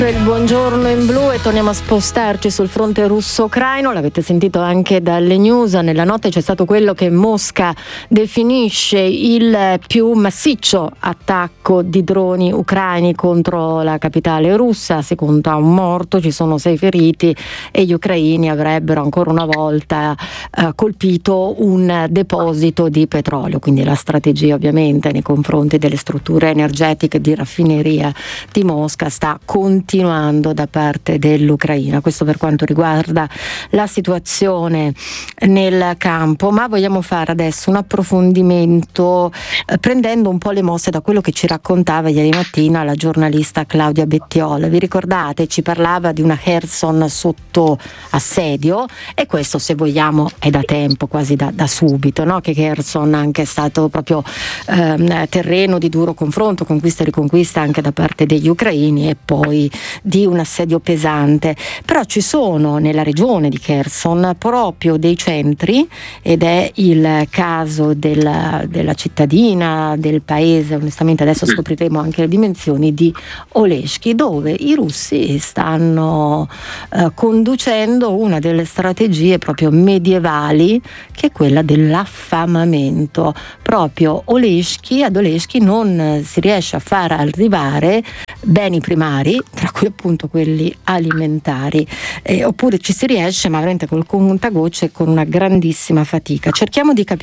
Il buongiorno in blu e torniamo a spostarci sul fronte russo-ucraino. L'avete sentito anche dalle news. Nella notte c'è stato quello che Mosca definisce il più massiccio attacco di droni ucraini contro la capitale russa. Si conta un morto, ci sono 6 feriti e gli ucraini avrebbero ancora una volta colpito un deposito di petrolio. Quindi la strategia ovviamente nei confronti delle strutture energetiche di raffineria di Mosca sta continuando da parte dell'Ucraina. Questo per quanto riguarda la situazione nel campo, ma vogliamo fare adesso un approfondimento prendendo un po' le mosse da quello che ci raccontava ieri mattina la giornalista Claudia Bettiol. Vi ricordate? Ci parlava di una Kherson sotto assedio, e questo, se vogliamo, è da tempo, quasi da subito, no? Che Kherson anche è stato proprio terreno di duro confronto, conquista e riconquista anche da parte degli ucraini, e poi di un assedio pesante. Però ci sono nella regione di Kherson proprio dei centri, ed è il caso della cittadina, del paese, onestamente adesso scopriremo anche le dimensioni, di Oleshky, dove i russi stanno conducendo una delle strategie proprio medievali, che è quella dell'affamamento. Proprio ad Oleshky non si riesce a far arrivare beni primari, tra cui appunto quelli alimentari, oppure ci si riesce, ma veramente col contagocce e con una grandissima fatica. Cerchiamo di capire